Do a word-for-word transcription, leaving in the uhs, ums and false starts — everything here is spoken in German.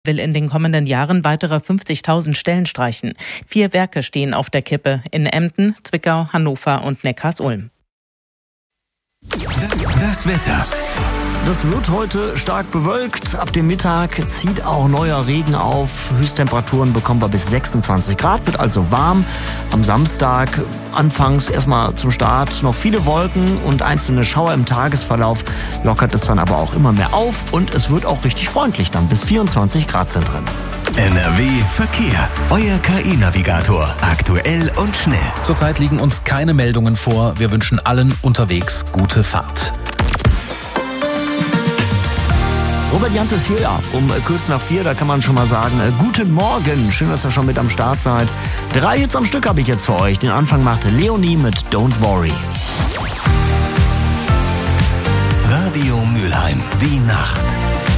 will in den kommenden Jahren weitere fünfzigtausend Stellen streichen. Vier Werke stehen auf der Kippe in Emden, Zwickau, Hannover und Neckarsulm. Das Wetter. Das wird heute stark bewölkt. Ab dem Mittag zieht auch neuer Regen auf. Höchsttemperaturen bekommen wir bis sechsundzwanzig Grad, wird also warm. Am Samstag anfangs erstmal zum Start noch viele Wolken und einzelne Schauer im Tagesverlauf. Lockert es dann aber auch immer mehr auf und es wird auch richtig freundlich dann. Bis vierundzwanzig Grad sind drin. N R W Verkehr. Euer K I-Navigator. Aktuell und schnell. Zurzeit liegen uns keine Meldungen vor. Wir wünschen allen unterwegs gute Fahrt. Robert Jans ist hier, ja, um kurz nach vier, da kann man schon mal sagen, äh, guten Morgen, schön, dass ihr schon mit am Start seid. Drei Hits am Stück habe ich jetzt für euch. Den Anfang machte Leonie mit Don't Worry. Radio Mülheim, die Nacht.